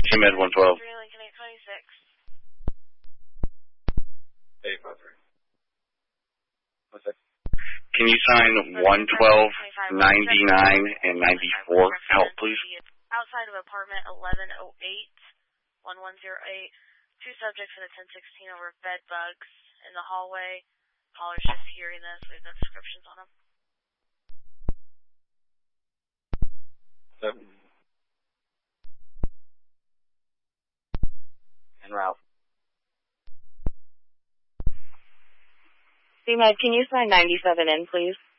CMed 112. Lincoln 826. 853. What's that? Can you sign 112, 99, and 94? Help, please. Outside of apartment 1108, 1108. Two subjects in a 1016 over bed bugs in the hallway. Caller's just hearing this. We have no descriptions on them. 7. En route. CMed, can you sign 97 in, please?